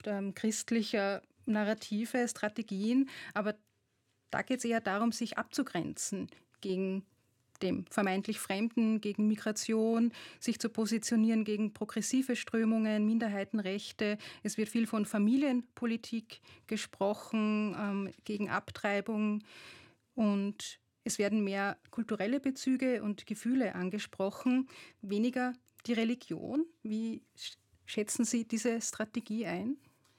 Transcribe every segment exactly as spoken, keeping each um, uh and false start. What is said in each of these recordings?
ähm, christlicher Narrative, Strategien, aber da geht es eher darum, sich abzugrenzen gegen dem vermeintlich Fremden, gegen Migration, sich zu positionieren gegen progressive Strömungen, Minderheitenrechte. Es wird viel von Familienpolitik gesprochen, ähm, gegen Abtreibung, und es werden mehr kulturelle Bezüge und Gefühle angesprochen, weniger die Religion. Wie schätzen Sie diese Strategie ein?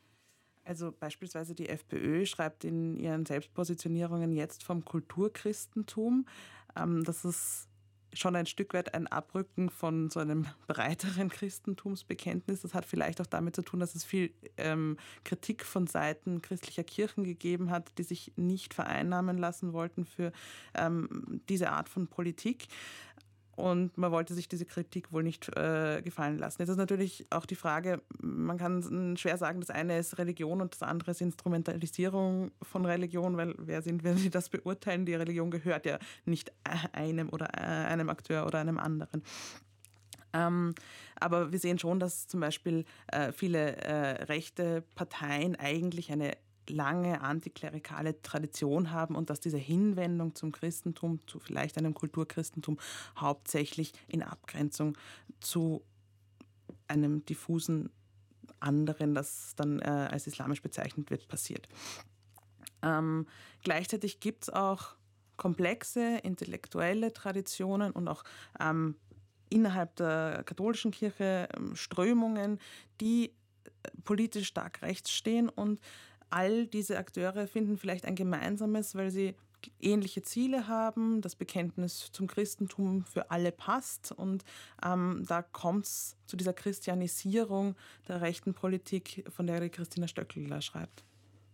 Also beispielsweise die FPÖ schreibt in ihren Selbstpositionierungen jetzt vom Kulturchristentum. Das ist schon ein Stück weit ein Abrücken von so einem breiteren Christentumsbekenntnis. Das hat vielleicht auch damit zu tun, dass es viel ähm, Kritik von Seiten christlicher Kirchen gegeben hat, die sich nicht vereinnahmen lassen wollten für ähm, diese Art von Politik. Und man wollte sich diese Kritik wohl nicht äh, gefallen lassen. Jetzt ist natürlich auch die Frage, man kann schwer sagen, das eine ist Religion und das andere ist Instrumentalisierung von Religion, weil wer sind wir, die das beurteilen? Die Religion gehört ja nicht einem oder einem Akteur oder einem anderen. Ähm, aber wir sehen schon, dass zum Beispiel äh, viele äh, rechte Parteien eigentlich eine lange antiklerikale Tradition haben und dass diese Hinwendung zum Christentum, zu vielleicht einem Kulturchristentum, hauptsächlich in Abgrenzung zu einem diffusen anderen, das dann äh, als islamisch bezeichnet wird, passiert. Ähm, gleichzeitig gibt es auch komplexe intellektuelle Traditionen und auch ähm, innerhalb der katholischen Kirche ähm, Strömungen, die politisch stark rechts stehen, und all diese Akteure finden vielleicht ein gemeinsames, weil sie ähnliche Ziele haben, das Bekenntnis zum Christentum für alle passt, und ähm, da kommt es zu dieser Christianisierung der rechten Politik, von der die Christina Stöckler schreibt.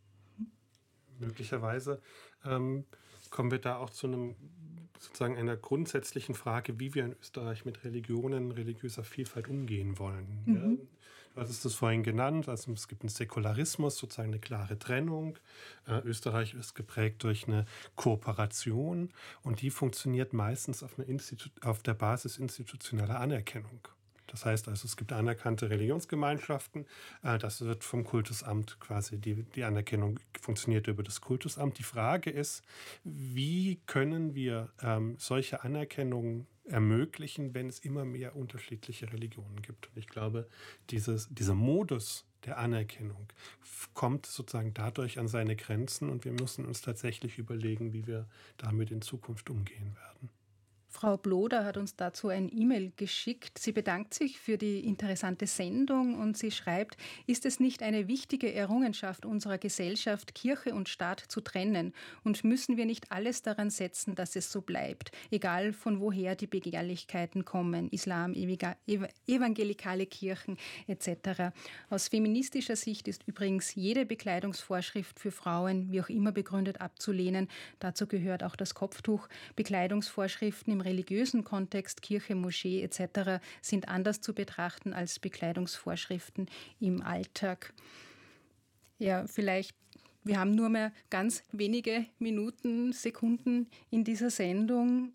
Möglicherweise ähm, kommen wir da auch zu einem sozusagen einer grundsätzlichen Frage, wie wir in Österreich mit Religionen, religiöser Vielfalt umgehen wollen. Mhm. Ja, du hattest das vorhin genannt, also es gibt einen Säkularismus, sozusagen eine klare Trennung. Äh, Österreich ist geprägt durch eine Kooperation, und die funktioniert meistens auf, einer Institu- auf der Basis institutioneller Anerkennung. Das heißt also, es gibt anerkannte Religionsgemeinschaften. Das wird vom Kultusamt quasi, die, die Anerkennung funktioniert über das Kultusamt. Die Frage ist, wie können wir ähm, solche Anerkennungen ermöglichen, wenn es immer mehr unterschiedliche Religionen gibt? Und ich glaube, dieses, dieser Modus der Anerkennung kommt sozusagen dadurch an seine Grenzen, und wir müssen uns tatsächlich überlegen, wie wir damit in Zukunft umgehen werden. Frau Bloder hat uns dazu ein E-Mail geschickt. Sie bedankt sich für die interessante Sendung und sie schreibt: Ist es nicht eine wichtige Errungenschaft unserer Gesellschaft, Kirche und Staat zu trennen? Und müssen wir nicht alles daran setzen, dass es so bleibt? Egal von woher die Begehrlichkeiten kommen, Islam, evangelikale Kirchen et cetera. Aus feministischer Sicht ist übrigens jede Bekleidungsvorschrift für Frauen, wie auch immer begründet, abzulehnen. Dazu gehört auch das Kopftuch. Bekleidungsvorschriften im religiösen Kontext, Kirche, Moschee et cetera, sind anders zu betrachten als Bekleidungsvorschriften im Alltag. Ja, vielleicht, wir haben nur mehr ganz wenige Minuten, Sekunden in dieser Sendung.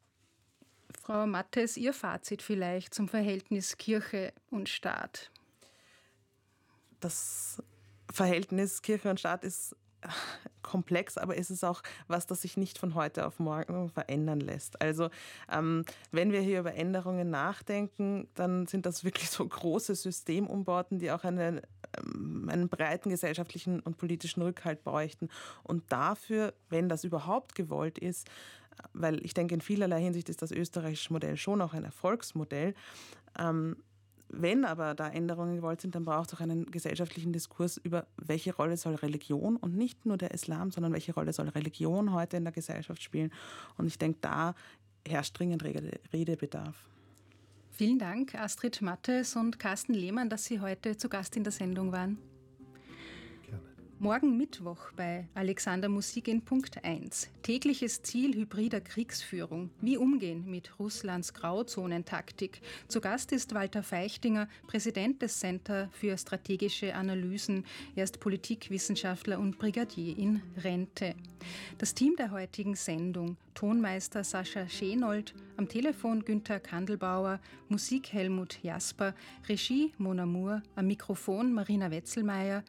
Frau Mattes, Ihr Fazit vielleicht zum Verhältnis Kirche und Staat? Das Verhältnis Kirche und Staat ist komplex, aber es ist auch was, das sich nicht von heute auf morgen verändern lässt. Also ähm, wenn wir hier über Änderungen nachdenken, dann sind das wirklich so große Systemumbauten, die auch eine, ähm, einen breiten gesellschaftlichen und politischen Rückhalt bräuchten. Und dafür, wenn das überhaupt gewollt ist, weil ich denke, in vielerlei Hinsicht ist das österreichische Modell schon auch ein Erfolgsmodell, ähm, wenn aber da Änderungen gewollt sind, dann braucht es auch einen gesellschaftlichen Diskurs über, welche Rolle soll Religion und nicht nur der Islam, sondern welche Rolle soll Religion heute in der Gesellschaft spielen. Und ich denke, da herrscht dringend Redebedarf. Vielen Dank, Astrid Mattes und Carsten Lehmann, dass Sie heute zu Gast in der Sendung waren. Gerne. Morgen Mittwoch bei Alexander Musik in Punkt eins. Tägliches Ziel hybrider Kriegsführung. Wie umgehen mit Russlands Grauzonentaktik? Zu Gast ist Walter Feichtinger, Präsident des Center für strategische Analysen. Er ist Politikwissenschaftler und Brigadier in Rente. Das Team der heutigen Sendung: Tonmeister Sascha Schenold, am Telefon Günther Kandelbauer, Musik Helmut Jasper, Regie Mona Moore, am Mikrofon Marina Wetzelmeier,